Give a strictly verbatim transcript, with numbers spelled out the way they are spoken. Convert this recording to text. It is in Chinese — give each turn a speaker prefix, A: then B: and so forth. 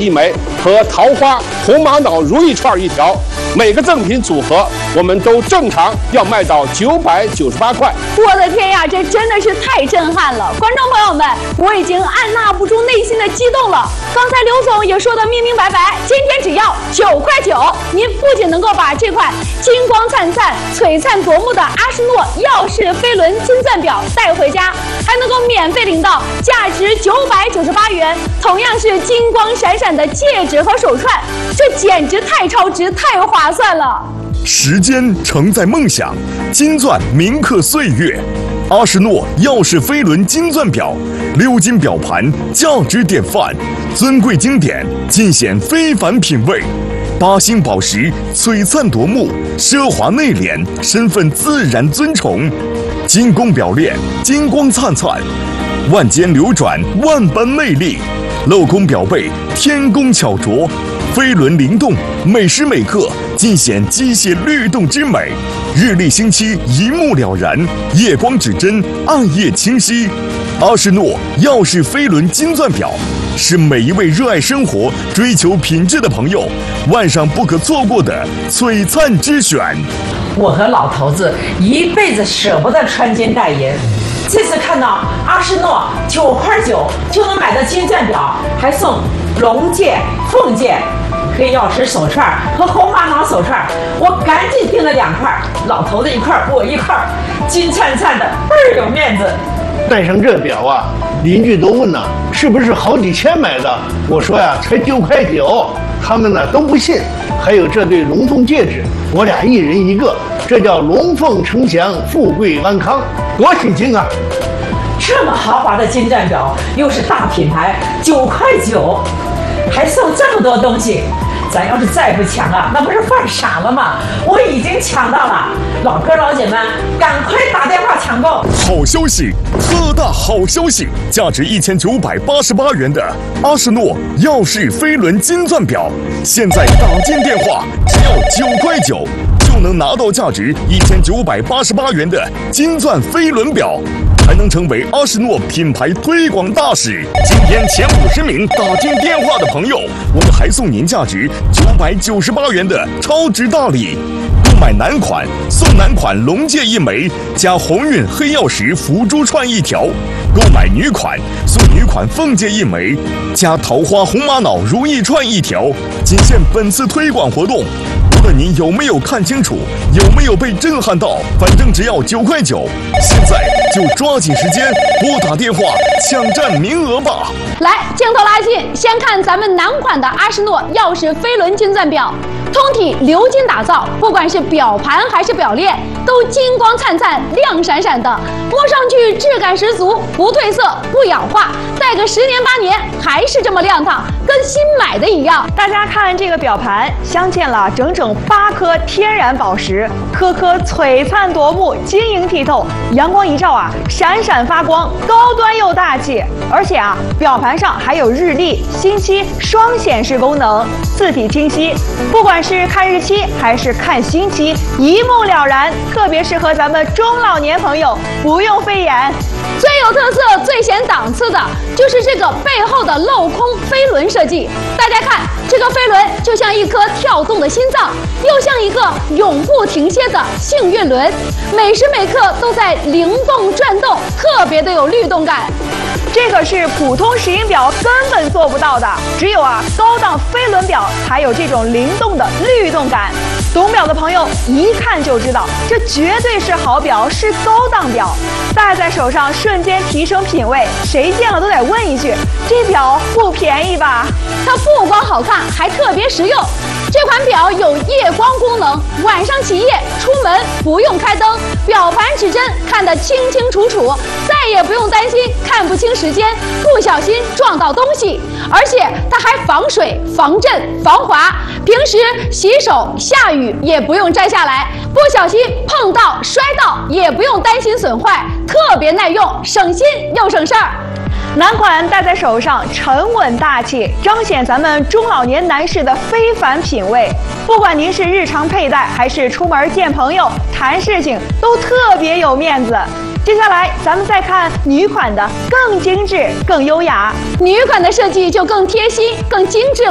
A: 一枚和桃花红玛瑙如意串一条，每个赠品组合我们都正常要卖到九百九十八块。
B: 我的天呀，这真的是太震撼了！观众朋友们，我已经按捺不住内心的激动了。刚才刘总也说得明明白白，今天只要九块九，您不仅能够把这款金光灿灿、璀璨夺目的阿诗诺耀世飞轮金钻表带回家，还能够免费领到价值九百九十八元，同样是金光闪闪的戒指和手串，这简直太超值、太划算了。
C: 时间承载梦想，金钻铭刻岁月。阿诗诺耀世飞轮金钻表，鎏金表盘，价值典范，尊贵经典，尽显非凡品味。八星宝石，璀璨夺目，奢华内敛，身份自然尊崇。金工表链，金光灿灿，万间流转，万般魅力。镂空表背，天工巧琢，飞轮灵动，每时每刻尽显机械律动之美。日历星期一目了然，夜光指针，暗夜清晰。阿诗诺耀世飞轮金钻表是每一位热爱生活、追求品质的朋友万上不可错过的璀璨之选。
D: 我和老头子一辈子舍不得穿金戴银，这次看到阿诗诺九块九就能买到金钻表，还送龙戒、凤戒、黑曜石手串和红玛瑙手串，我赶紧订了两块，老头子一块，我一块，金灿灿的，倍儿有面子。
E: 戴上这表啊，邻居都问呢，是不是好几千买的？我说呀，才九块九，他们呢都不信。还有这对龙凤戒指，我俩一人一个，这叫龙凤呈祥，富贵安康，多喜庆啊！
D: 这么豪华的金钻表，又是大品牌，九块九，还送这么多东西。咱要是再不抢啊，那不是犯傻了吗？我已经抢到了，老哥老姐们，赶快打电话抢购！
C: 好消息，特大好消息！价值一千九百八十八元的阿诗诺耀世飞轮金钻表，现在打进电话只要九块九，就能拿到价值一千九百八十八元的金钻飞轮表。还能成为阿诗诺品牌推广大使。今天前五十名打进电话的朋友，我们还送您价值九百九十八元的超值大礼。购买男款送男款龙戒一枚，加鸿运黑曜石福珠串一条；购买女款送女款凤戒一枚，加桃花红玛瑙如意串一条。仅限本次推广活动。无论您有没有看清楚，有没有被震撼到，反正只要九块九。现在就抓紧时间拨打电话抢占名额吧！
B: 来，镜头拉近，先看咱们男款的阿诗诺耀世飞轮金钻表，通体鎏金打造，不管是表盘还是表链，都金光灿灿、亮闪闪的，摸上去质感十足，不褪色、不氧化，戴个十年八年还是这么亮堂，跟新买的一样。
F: 大家看这个表盘，镶嵌了整整八颗天然宝石，颗颗璀璨夺目，晶莹剔透，阳光一照啊，闪闪发光，高端又大气。而且啊，表盘上还有日历、星期双显示功能，字体清晰，不管是看日期还是看星期，一目了然，特别适合咱们中老年朋友，不用费眼。
B: 最有特色、最显档次的就是这个背后的镂空飞轮设计。大家看，这个飞轮就像一颗跳动的心脏，又像一个永不停歇的幸运轮，每时每刻都在灵动转动，特别的有律动感。
F: 这个是普通石英表根本做不到的，只有啊高档飞轮表才有这种灵动的律动感。懂表的朋友一看就知道，这绝对是好表，是高档表，戴在手上瞬间提升品味，谁见了都得问一句：这表不便宜吧？
B: 它不光好看，还特别实用。这款表有夜光功能，晚上起夜出门不用开灯，表盘指针看得清清楚楚，再也不用担心看不清时间，不小心撞到东西。而且它还防水、防震、防滑，平时洗手下雨也不用摘下来，不小心碰到摔到也不用担心损坏，特别耐用，省心又省事儿。
F: 男款戴在手上沉稳大气，彰显咱们中老年男士的非凡品味。不管您是日常佩戴，还是出门见朋友、谈事情，都特别有面子。接下来咱们再看女款的，更精致、更优雅。
B: 女款的设计就更贴心、更精致了。